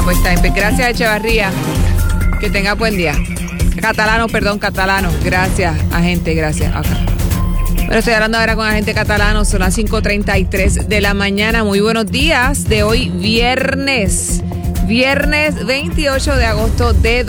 Pues está bien. Gracias, Echevarría. Que tenga buen día. Catalano. Gracias, agente, gracias. Okay. Bueno, estoy hablando ahora con agente catalano. Son las 5:33 de la mañana. Muy buenos días de hoy, viernes 28 de agosto de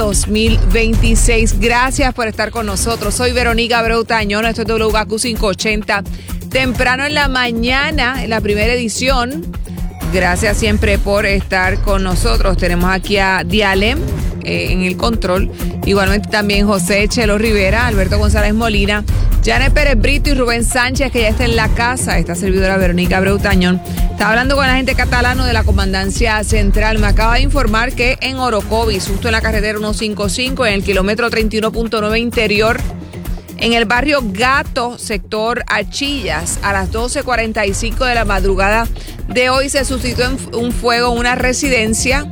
2026. Gracias por estar con nosotros. Soy Verónica Abreu Tañón. Esto es WKQ 580. Temprano en la mañana, en la primera edición. Gracias siempre por estar con nosotros. Tenemos aquí a Dialem en el control. Igualmente también José Chelo Rivera, Alberto González Molina, Janet Pérez Brito y Rubén Sánchez, que ya está en la casa. Esta servidora Verónica Abreu Tañón. Estaba hablando con el agente catalano de la Comandancia Central. Me acaba de informar que en Orocovis, justo en la carretera 155, en el kilómetro 31.9 interior, en el barrio Gato, sector Achillas, a las 12:45 de la madrugada de hoy se suscitó un fuego en una residencia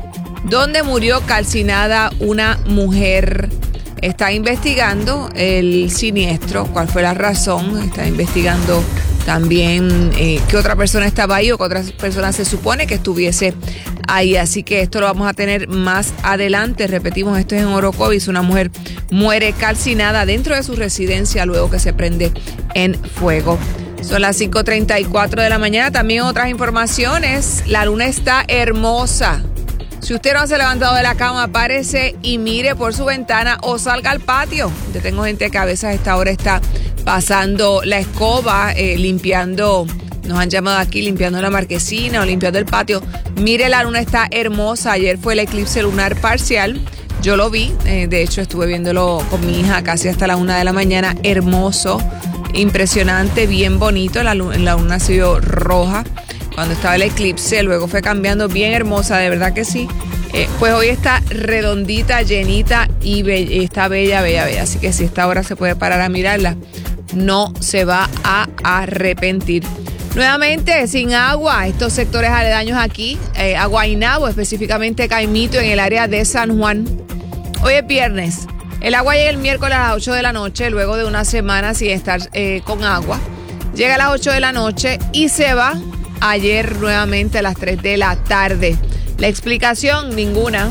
donde murió calcinada una mujer. Está investigando el siniestro, cuál fue la razón. Está investigando también qué otra persona estaba ahí o qué otra persona se supone que estuviese ahí. Así que esto lo vamos a tener más adelante. Repetimos, esto es en Orocovis. Una mujer muere calcinada dentro de su residencia luego que se prende en fuego. Son las 5:34 de la mañana. También otras informaciones. La luna está hermosa. Si usted no se ha levantado de la cama, párese y mire por su ventana o salga al patio. Yo tengo gente que a veces a esta hora está pasando la escoba, limpiando, nos han llamado aquí, limpiando la marquesina o limpiando el patio. Mire, la luna está hermosa. Ayer fue el eclipse lunar parcial. Yo lo vi, de hecho estuve viéndolo con mi hija casi hasta la 1 de la mañana. Hermoso, impresionante, bien bonito. La luna se vio roja cuando estaba el eclipse, luego fue cambiando, bien hermosa, de verdad que sí. Pues hoy está redondita, llenita y está bella. Así que si esta hora se puede parar a mirarla, no se va a arrepentir. Nuevamente, sin agua, estos sectores aledaños aquí, a Guaynabo, específicamente Caimito, en el área de San Juan. Hoy es viernes. El agua llega el miércoles a las 8 de la noche, luego de una semana sin estar con agua. Llega a las 8 de la noche y se va ayer nuevamente a las 3 de la tarde. La explicación, ninguna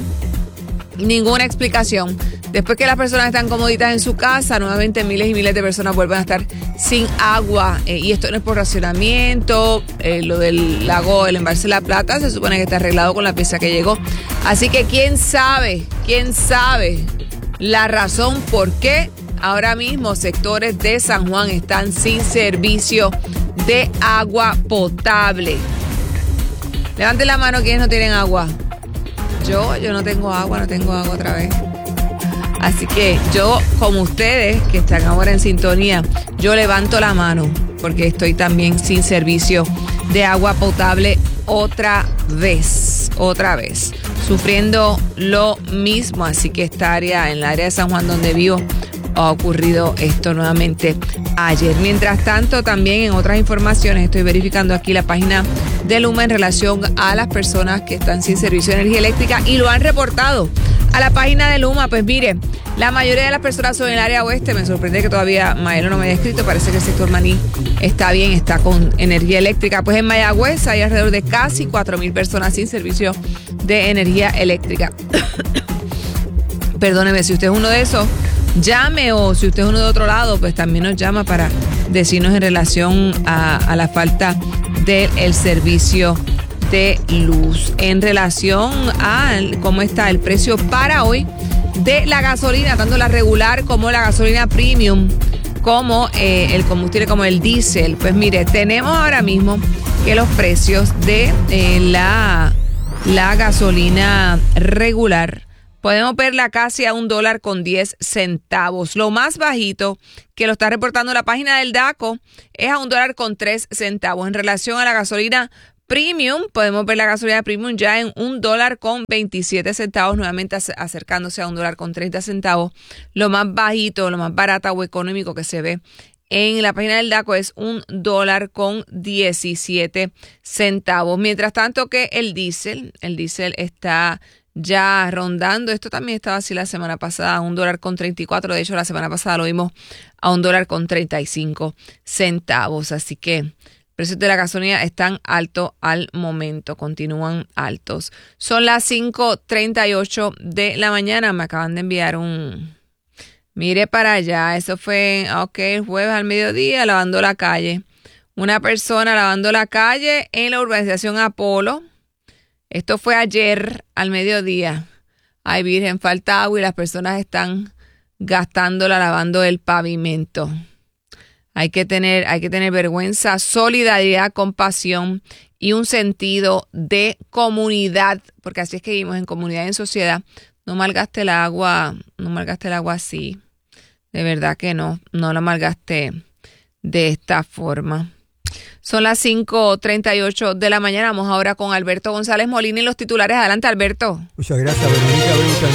explicación. Después que las personas están comoditas en su casa, nuevamente miles y miles de personas vuelven a estar sin agua. Y esto no es por racionamiento. Lo del lago, el embalse de La Plata, se supone que está arreglado con la pieza que llegó. Así que quién sabe la razón por qué ahora mismo sectores de San Juan están sin servicio de agua potable. Levanten la mano quienes no tienen agua. Yo no tengo agua otra vez. Así que yo, como ustedes que están ahora en sintonía, yo levanto la mano porque estoy también sin servicio de agua potable otra vez, sufriendo lo mismo. Así que en la área de San Juan donde vivo, ha ocurrido esto nuevamente ayer. Mientras tanto, también en otras informaciones, estoy verificando aquí la página de Luma en relación a las personas que están sin servicio de energía eléctrica y lo han reportado a la página de Luma. Pues mire, la mayoría de las personas son en el área oeste. Me sorprende que todavía Maelo no me haya escrito. Parece que el sector Maní está bien, está con energía eléctrica. Pues en Mayagüez hay alrededor de casi 4,000 personas sin servicio de energía eléctrica. Perdóneme, si usted es uno de esos, llame, o si usted es uno de otro lado, pues también nos llama para decirnos en relación a la falta del servicio de luz. En relación a cómo está el precio para hoy de la gasolina, tanto la regular como la gasolina premium, como el combustible, como el diésel. Pues mire, tenemos ahora mismo que los precios de la gasolina regular podemos verla casi a $1.10. Lo más bajito que lo está reportando la página del DACO es a $1.03. En relación a la gasolina premium, podemos ver la gasolina premium ya en $1.27, nuevamente acercándose a $1.30. Lo más bajito, lo más barata o económico que se ve en la página del DACO es $1.17. Mientras tanto que el diésel está ya rondando, esto también estaba así la semana pasada, a $1.34. De hecho, la semana pasada lo vimos a $1.35. Así que Precios de la gasolina están altos al momento, continúan altos. Son las 5:38 de la mañana. Me acaban de enviar un... Mire para allá, eso fue, el jueves al mediodía, lavando la calle. Una persona lavando la calle en la urbanización Apolo. Esto fue ayer al mediodía. Ay, Virgen, falta agua y las personas están gastándola lavando el pavimento. Hay que tener vergüenza, solidaridad, compasión y un sentido de comunidad, porque así es que vivimos en comunidad y en sociedad. No malgaste el agua así. De verdad que no la malgaste de esta forma. Son las 5:38 de la mañana. Vamos ahora con Alberto González Molina y los titulares. Adelante, Alberto. Muchas gracias, Verónica.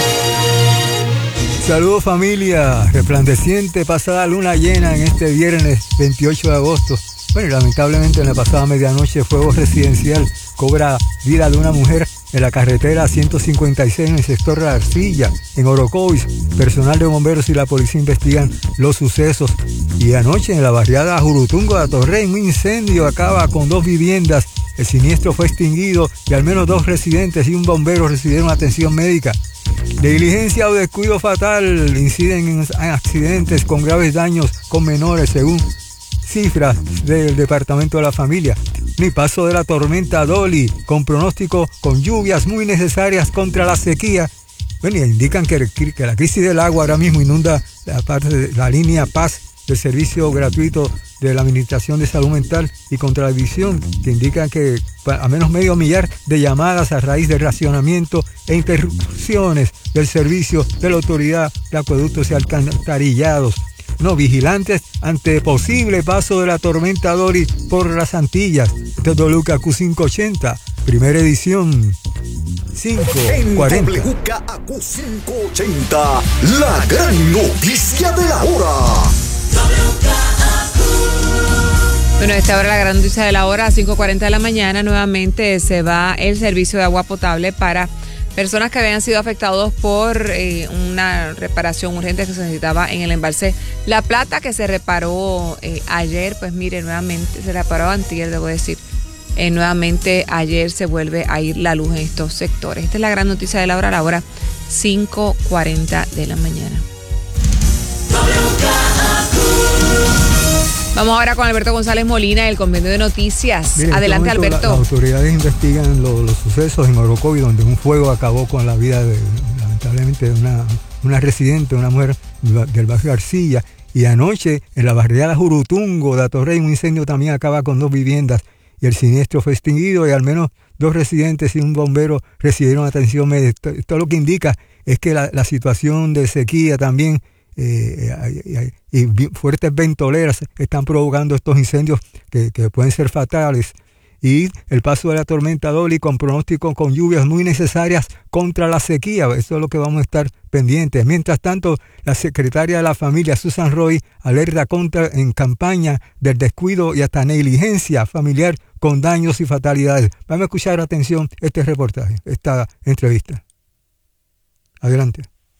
Saludos, familia. Resplandeciente pasada luna llena en este viernes 28 de agosto. Bueno, y lamentablemente en la pasada medianoche fuego residencial cobra vida de una mujer en la carretera 156 en el sector de la Arcilla, en Orocovis. Personal de bomberos y la policía investigan los sucesos. Y anoche en la barriada Jurutungo de Atorrey, un incendio acaba con 2 viviendas. El siniestro fue extinguido y al menos 2 residentes y un bombero recibieron atención médica. Negligencia o descuido fatal inciden en accidentes con graves daños con menores, según cifras del Departamento de la Familia. Ni paso de la tormenta Dolly, con pronóstico con lluvias muy necesarias contra la sequía. Bueno, indican que la crisis del agua ahora mismo inunda la parte de la línea Paz del servicio gratuito de la Administración de Salud Mental y contra la visión, que indican que a menos medio millar de llamadas a raíz de racionamiento e interrupciones del servicio de la Autoridad de Acueductos y Alcantarillados. No, vigilantes ante posible paso de la tormenta Dori por las Antillas. Este es WKQ 580, primera edición, 5:40. En WKQ 580, la gran noticia de la hora. Bueno, esta hora la gran noticia de la hora, 5:40 de la mañana, nuevamente se va el servicio de agua potable para personas que habían sido afectados por una reparación urgente que se necesitaba en el embalse La Plata, que se reparó ayer. Pues mire, nuevamente se reparó antier, debo decir. Nuevamente ayer se vuelve a ir la luz en estos sectores. Esta es la gran noticia de la hora 5:40 de la mañana. Vamos ahora con Alberto González Molina, del Compendio de Noticias. Mire, adelante, Alberto. Las autoridades investigan los sucesos en Orocovis, donde un fuego acabó con la vida lamentablemente de una residente, una mujer del barrio Arcilla. Y anoche, en la barriada Jurutungo de Atorrey, un incendio también acaba con 2 viviendas. Y el siniestro fue extinguido y al menos 2 residentes y un bombero recibieron atención médica. Esto lo que indica es que la situación de sequía también y fuertes ventoleras están provocando estos incendios que pueden ser fatales. Y el paso de la tormenta Dolly con pronóstico con lluvias muy necesarias contra la sequía. Eso es lo que vamos a estar pendientes. Mientras tanto, la secretaria de la Familia, Susan Roy, alerta en campaña del descuido y hasta negligencia familiar con daños y fatalidades. Vamos a escuchar atención este reportaje, esta entrevista. Adelante.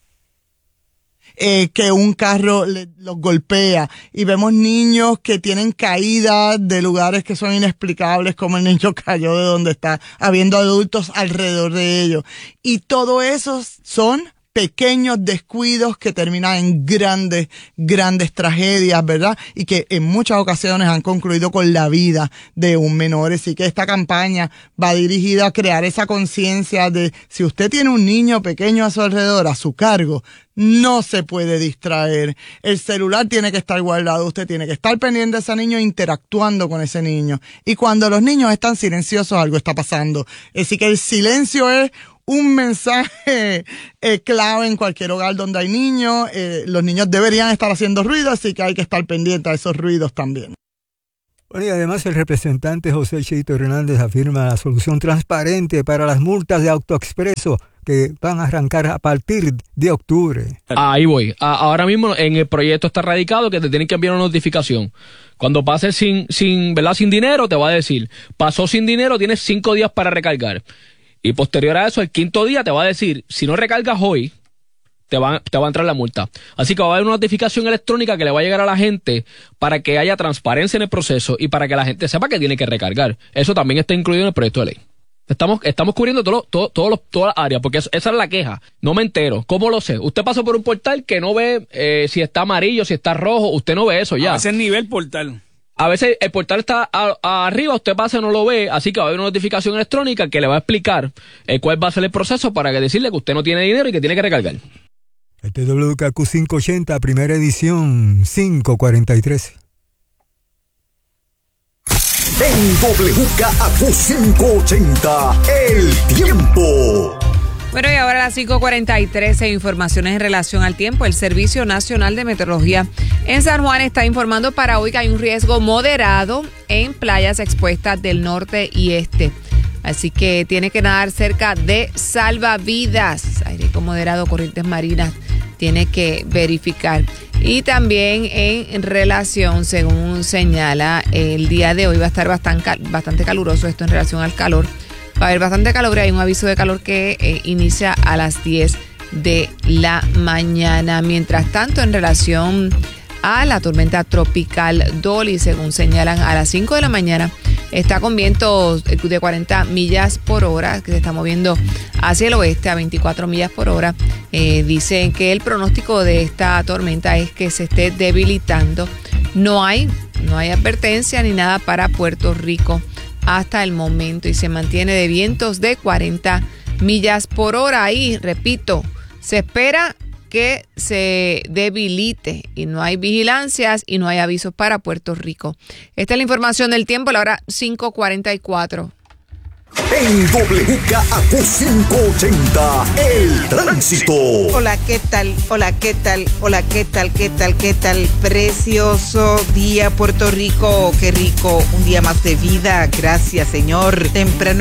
Que un carro los golpea y vemos niños que tienen caídas de lugares que son inexplicables, como el niño cayó de donde está, habiendo adultos alrededor de ellos. Y todo eso son pequeños descuidos que terminan en grandes tragedias, ¿verdad? Y que en muchas ocasiones han concluido con la vida de un menor. Así que esta campaña va dirigida a crear esa conciencia de si usted tiene un niño pequeño a su alrededor, a su cargo, no se puede distraer. El celular tiene que estar guardado. Usted tiene que estar pendiente de ese niño, interactuando con ese niño. Y cuando los niños están silenciosos, algo está pasando. Así que el silencio es un mensaje clave en cualquier hogar donde hay niños. Los niños deberían estar haciendo ruido, así que hay que estar pendiente a esos ruidos también. Bueno, y además el representante José Cheito Hernández afirma la solución transparente para las multas de AutoExpreso que van a arrancar a partir de octubre. Ahí voy. Ahora mismo en el proyecto está radicado que te tienen que enviar una notificación. Cuando pases sin dinero, te va a decir, pasó sin dinero, tienes 5 días para recargar. Y posterior a eso, el 5.º día te va a decir, si no recargas hoy, te va a entrar la multa. Así que va a haber una notificación electrónica que le va a llegar a la gente para que haya transparencia en el proceso y para que la gente sepa que tiene que recargar. Eso también está incluido en el proyecto de ley. Estamos cubriendo todas las áreas, porque esa es la queja. No me entero. ¿Cómo lo sé? Usted pasa por un portal que no ve si está amarillo, si está rojo. Usted no ve eso ya. A veces nivel portal. A veces el portal está arriba, usted pasa y no lo ve, así que va a haber una notificación electrónica que le va a explicar cuál va a ser el proceso para decirle que usted no tiene dinero y que tiene que recargar. Este es WKQ 580, primera edición, 543. En WKQ 580, el tiempo. Bueno, y ahora a las 5:43, informaciones en relación al tiempo. El Servicio Nacional de Meteorología en San Juan está informando para hoy que hay un riesgo moderado en playas expuestas del norte y este. Así que tiene que nadar cerca de salvavidas. Hay riesgo moderado, corrientes marinas, tiene que verificar. Y también en relación, según señala, el día de hoy va a estar bastante caluroso, esto en relación al calor. Va a haber bastante calor y hay un aviso de calor que inicia a las 10 de la mañana. Mientras tanto, en relación a la tormenta tropical Dolly, según señalan, a las 5 de la mañana está con vientos de 40 millas por hora, que se está moviendo hacia el oeste a 24 millas por hora. Dicen que el pronóstico de esta tormenta es que se esté debilitando. No hay advertencia ni nada para Puerto Rico hasta el momento y se mantiene de vientos de 40 millas por hora. Ahí, repito, se espera que se debilite y no hay vigilancias y no hay avisos para Puerto Rico. Esta es la información del tiempo, la hora 5:44. En WKQ 580, el tránsito. Hola, ¿qué tal? Hola, ¿qué tal? Hola, ¿qué tal? ¿Qué tal? ¿Qué tal? Precioso día, Puerto Rico. Qué rico, un día más de vida. Gracias, Señor. Temprano